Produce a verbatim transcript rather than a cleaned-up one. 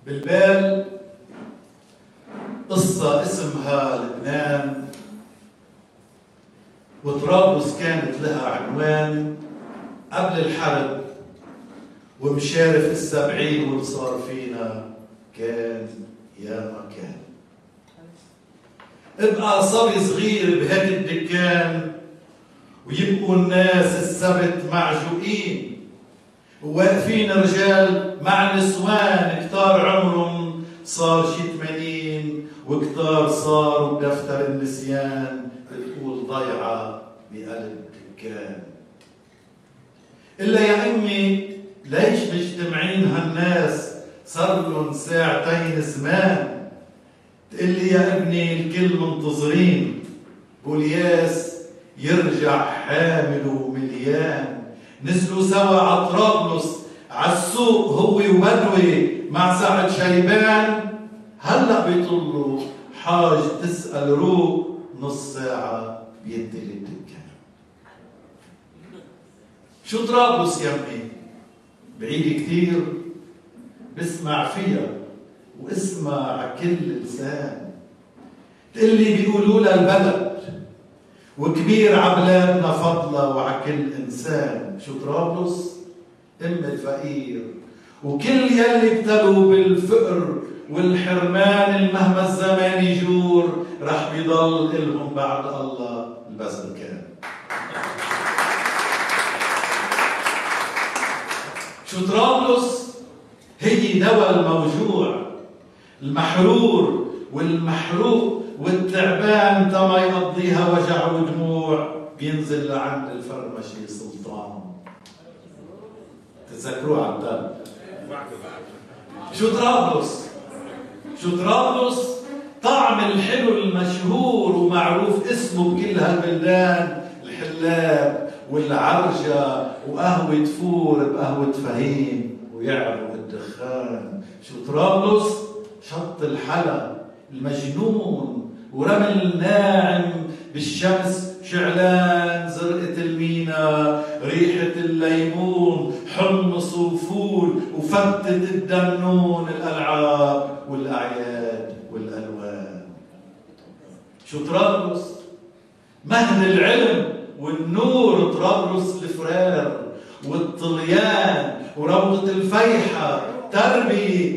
بالبال قصة اسمها لبنان، وطرابلس كانت لها عنوان قبل الحرب، ومشارف السبعين واللي صار فينا كان يا ما كان. ابقى صبي صغير بهيك الدكان، ويبقوا الناس السبت معجوقين، وواقفين رجال مع نسوان كتار عمرهم صار شي ثمانين، وكتار صاروا بدفتر النسيان بتقول ضيعة بقلب دكان. إلا يا أمي ليش مجتمعين هالناس صار لهم ساعتين زمان؟ تقلي يا ابني الكل منتظرين والياس يرجع حامل ومليان. نزلوا سوا على طرابلس عالسوق هو وبدوي مع سعد شيبان، هلا بيطلوا حاج تسأل روق نص ساعة بيدي الدكان. شو طرابلس يا امي؟ بعيد كتير بسمع فيها واسمع عكل لسان. تقلي بيقولوا لها البلد وكبير عبلادنا فضلة وعكل إنسان. شو طرابلس؟ أم الفقير وكل يلي ابتلوا بالفقر والحرمان المهما الزمان يجور رح بيضل إلهم بعد الله البذل كان. شو طرابلس؟ هي دواء الموجوع، المحرور والمحروق والتعبان تما يقضيها وجع ودموع، بينزل لعند الفرمشي سلطان. تتذكروه عبدال؟ شو طرابلس؟ شو طرابلس؟ طعم الحلو المشهور ومعروف اسمه بكل هالبلدان، الحلاب والعرجة وقهوة فور بقهوة فهيم ويعرق الدخان. شو طرابلس؟ شط الحلا المجنون ورمل ناعم بالشمس شعلان، زرقة المينا ريحة الليمون، حمص وفول وفتة الدنون، الألعاب والأعياد والألوان. شو طرابلس؟ مهد العلم والنور، طرابلس الفرار والطليان وروضة الفيحة تربية